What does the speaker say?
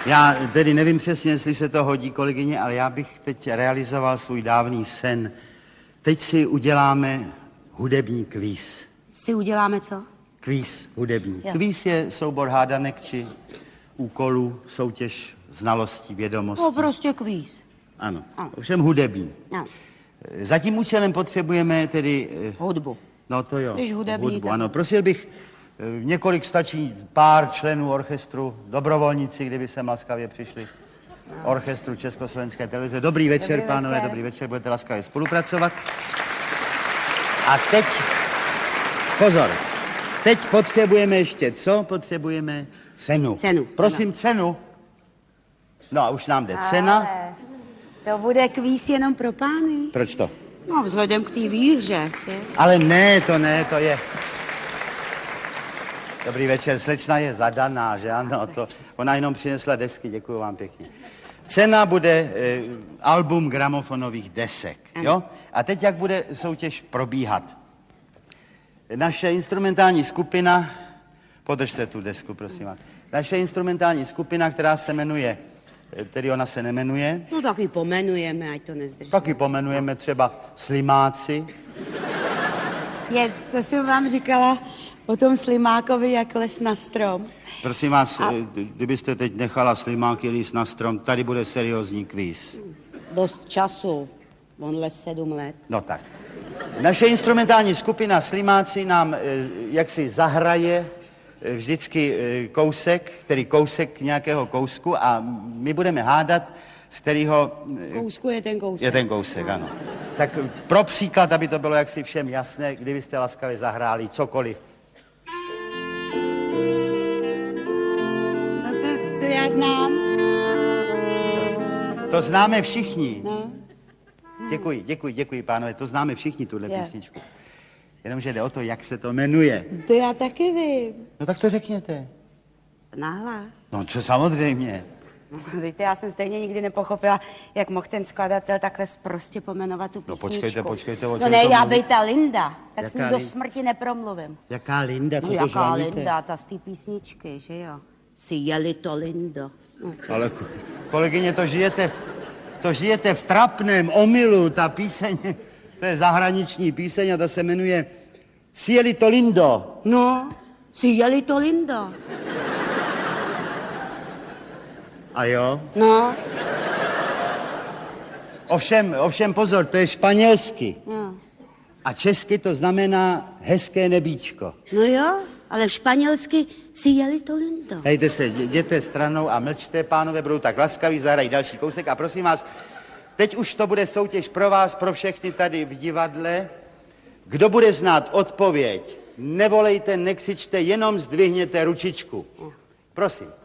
Já tedy nevím přesně, jestli se to hodí, kolegyně, ale já bych teď realizoval svůj dávný sen. Teď si uděláme hudební kvíz. Si uděláme co? Kvíz hudební. Jo. Kvíz je soubor hádanek či úkolů, soutěž znalostí, vědomostí. No, prostě kvíz. Ano, ovšem hudební. No. Za tím účelem potřebujeme tedy... Hudbu. No to jo. Když hudební, hudbu, tak... ano. Prosil bych, několik stačí pár členů orchestru, dobrovolníci, kdyby sem laskavě přišli. Orchestru Československé televize. Dobrý večer, pánové, dobrý večer, budete laskavě spolupracovat. A teď, pozor, teď potřebujeme ještě co? Potřebujeme cenu. Cenu. Prosím, ano. cenu. No a už nám jde cena. Ale to bude kvíz jenom pro pány. Proč to? No, vzhledem k té výhře, že? Ale ne, to je... Dobrý večer, slečna je zadaná, že ano, to... Ona jenom přinesla desky, děkuji vám pěkně. Cena bude album gramofonových desek, jo? A teď jak bude soutěž probíhat? Naše instrumentální skupina... Podržte tu desku, prosím vás. Naše instrumentální skupina, která se jmenuje... Tedy ona se nemenuje. No taky pomenujeme, ať to nezdrží. Taky pomenujeme třeba Slimáci. To jsem vám říkala o tom Slimákovi, jak les na strom. Prosím vás, kdybyste teď nechala Slimáky líst na strom, tady bude seriózní kvíz. Dost času. On les 7 let. No tak. Naše instrumentální skupina Slimáci nám jaksi zahraje vždycky kousek, tedy kousek nějakého kousku a my budeme hádat, z kterého... Kousku je ten kousek. Je ten kousek, ano. Tak pro příklad, aby to bylo jaksi všem jasné, kdybyste laskavě zahráli cokoliv. To já znám. To známe všichni. No. Děkuji, pánové, to známe všichni, tuhle písničku. Jenomže jde o to, jak se to jmenuje. To já taky vím. No tak to řekněte. Nahlas. No to samozřejmě. Víte, já jsem stejně nikdy nepochopila, jak mohl ten skladatel takhle prostě pomenovat tu No písničku. počkejte, o čem No ne, to já mluví? bej ta Linda, tak s ním Jaká do smrti nepromluvím. Jaká Linda, co No to jaká žvaníte? Linda, ta z té písničky, že jo? Si jeli to Lindo. No, Ale kolegyně, to žijete v trapném omylu, ta píseň, to je zahraniční píseň a ta se jmenuje Si jeli to Lindo. no, si jeli to Lindo. A jo? No, Ovšem pozor, to je španělsky. no. A česky to znamená hezké nebíčko. No jo, ale španělsky si jeli to Lindo. Hejte se, jděte stranou a mlčte, pánové, budou tak laskaví, zahrají další kousek a prosím vás, teď už to bude soutěž pro vás, pro všechny tady v divadle. Kdo bude znát odpověď, nevolejte, nekřičte, jenom zdvihněte ručičku. Prosím.